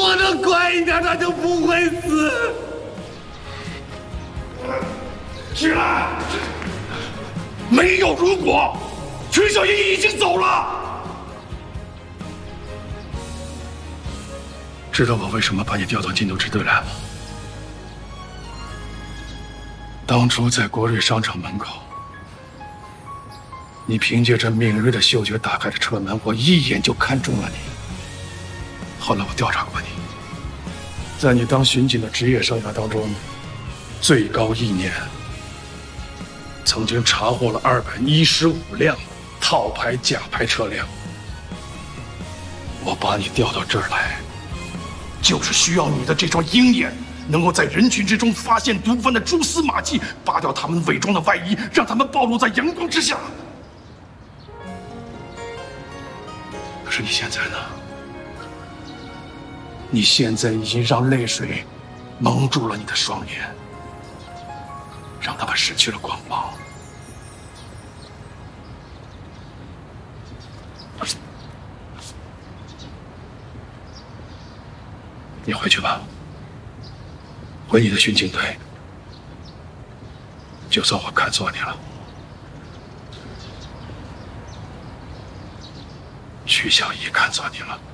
活得快一点，他就不会死。 起来！没有如果，曲小爷已经走了。知道我为什么把你调到禁毒支队来吗？当初在国瑞商场门口，你凭借着敏锐的嗅觉打开了车门，我一眼就看中了你。后来我调查过你，在你当巡警的职业生涯当中，最高1年，曾经查获了215辆套牌假牌车辆。我把你调到这儿来，就是需要你的这双鹰眼，能够在人群之中发现毒贩的蛛丝马迹，扒掉他们伪装的外衣，让他们暴露在阳光之下。可是你现在呢？你现在已经让泪水蒙住了你的双眼，让他们失去了光芒。你回去吧，回你的巡警队。就算我看错你了，曲小姨看错你了。